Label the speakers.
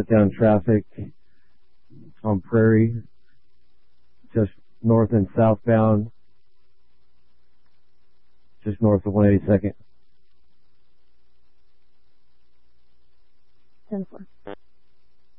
Speaker 1: down traffic on Prairie, just north and southbound, just north of 182nd.
Speaker 2: 10-4.